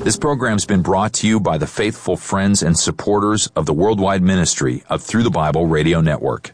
This program's been brought to you by the faithful friends and supporters of the worldwide ministry of Through the Bible Radio Network.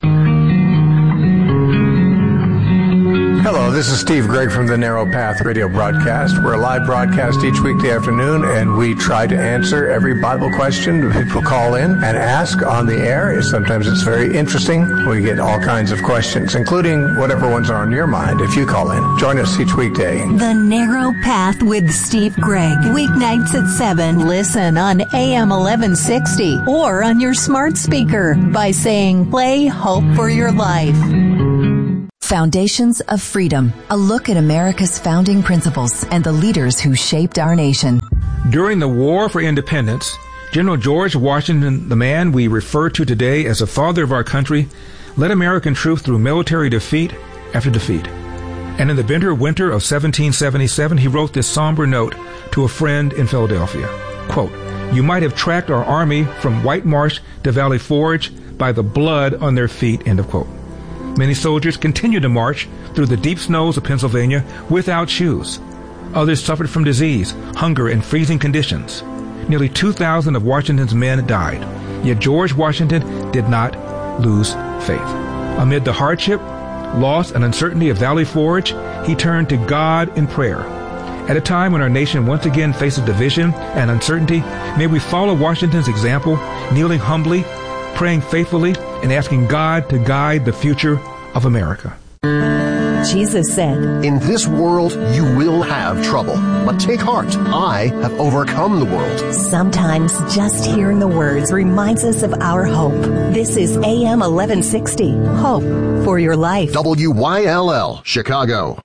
Hello, this is Steve Gregg from the Narrow Path Radio Broadcast. We're a live broadcast each weekday afternoon, and we try to answer every Bible question people call in and ask on the air. Sometimes it's very interesting. We get all kinds of questions, including whatever ones are on your mind if you call in. Join us each weekday. The Narrow Path with Steve Gregg. Weeknights at 7. Listen on AM 1160 or on your smart speaker by saying, play Hope for Your Life. Foundations of Freedom, a look at America's founding principles and the leaders who shaped our nation. During the War for Independence, General George Washington, the man we refer to today as the father of our country, led American troops through military defeat after defeat. And in the bitter winter of 1777, he wrote this somber note to a friend in Philadelphia. Quote, "You might have tracked our army from White Marsh to Valley Forge by the blood on their feet," end of quote. Many soldiers continued to march through the deep snows of Pennsylvania without shoes. Others suffered from disease, hunger, and freezing conditions. Nearly 2,000 of Washington's men died. Yet George Washington did not lose faith. Amid the hardship, loss, and uncertainty of Valley Forge, he turned to God in prayer. At a time when our nation once again faces division and uncertainty, may we follow Washington's example, kneeling humbly, praying faithfully, and asking God to guide the future of America. Jesus said, "In this world you will have trouble, but take heart. I have overcome the world." Sometimes just hearing the words reminds us of our hope. This is AM 1160, Hope for Your Life. WYLL, Chicago.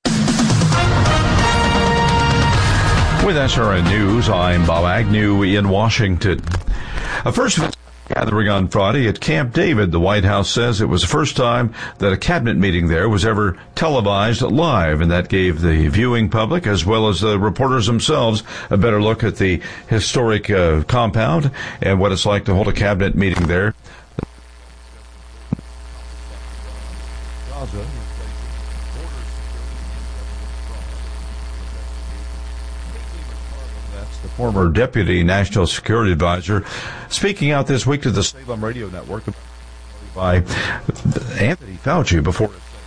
With SRN News, I'm Bob Agnew in Washington. First gathering on Friday at Camp David. The White House says it was the first time that a cabinet meeting there was ever televised live, and that gave the viewing public as well as the reporters themselves a better look at the historic compound and what it's like to hold a cabinet meeting there. Former Deputy National Security Advisor, speaking out this week to the Salem Radio Network by Anthony Fauci before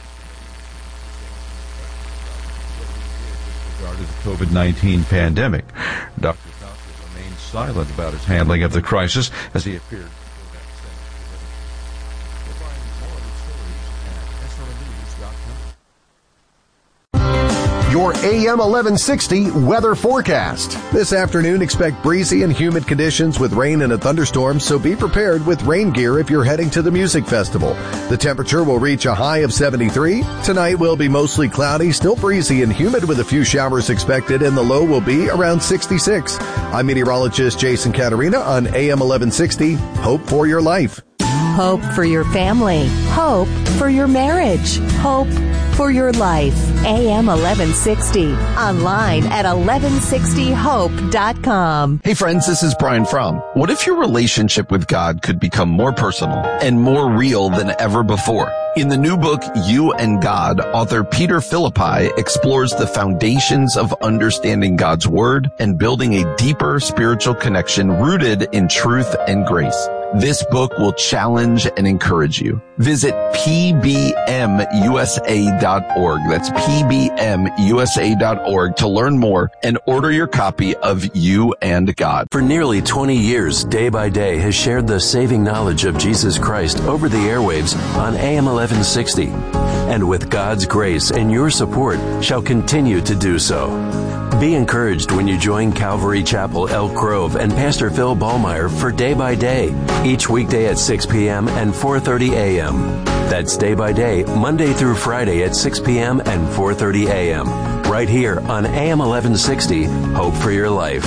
regarding the COVID-19 pandemic. Dr. Fauci remained silent about his handling of the crisis as he appeared. Your AM 1160 weather forecast. This afternoon, expect breezy and humid conditions with rain and a thunderstorm, so be prepared with rain gear if you're heading to the music festival. The temperature will reach a high of 73. Tonight will be mostly cloudy, still breezy and humid with a few showers expected, and the low will be around 66. I'm meteorologist Jason Caterina on AM 1160. Hope for your life. Hope for your family. Hope for your marriage. Hope for your life. AM 1160. Online at 1160hope.com. Hey friends, this is Brian Fromm. What if your relationship with God could become more personal and more real than ever before? In the new book, You and God, author Peter Philippi explores the foundations of understanding God's Word and building a deeper spiritual connection rooted in truth and grace. This book will challenge and encourage you. Visit pbmusa.org. That's pbmusa.org to learn more and order your copy of You and God. For nearly 20 years, Day by Day has shared the saving knowledge of Jesus Christ over the airwaves on AM 1160. And with God's grace and your support, shall continue to do so. Be encouraged when you join Calvary Chapel, Elk Grove, and Pastor Phil Ballmeyer for Day by Day, each weekday at 6 p.m. and 4:30 a.m. That's Day by Day, Monday through Friday at 6 p.m. and 4:30 a.m. Right here on AM 1160, Hope for Your Life.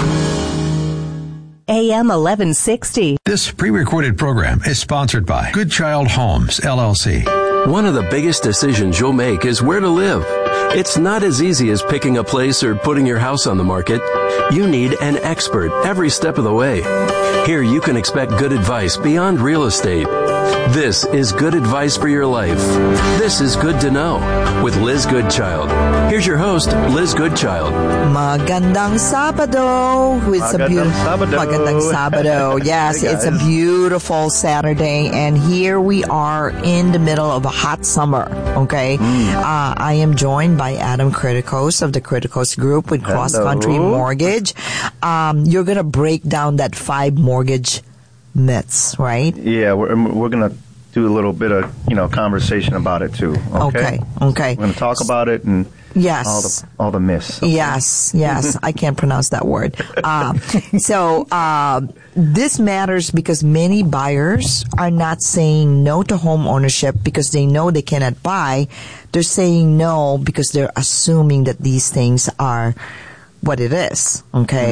AM 1160. This pre-recorded program is sponsored by Good Child Homes, LLC. One of the biggest decisions you'll make is where to live. It's not as easy as picking a place or putting your house on the market. You need an expert every step of the way. Here you can expect good advice beyond real estate. This is good advice for your life. This is Good to Know with Liz Goodchild. Here's your host, Liz Goodchild. Magandang Sabado. Magandang Sabado. Yes, it's a beautiful Saturday, and here we are in the middle of a hot summer. Okay, I am joined by Adam Criticos of the Criticos Group with Cross Country Mortgage. You're gonna break down that 5 mortgage myths, right? Yeah, we're gonna do a little bit of conversation about it too. Okay. We're gonna talk about it and all the myths. Okay? Yes. I can't pronounce that word. So this matters because many buyers are not saying no to home ownership because they know they cannot buy. They're saying no because they're assuming that these things are what it is. Okay.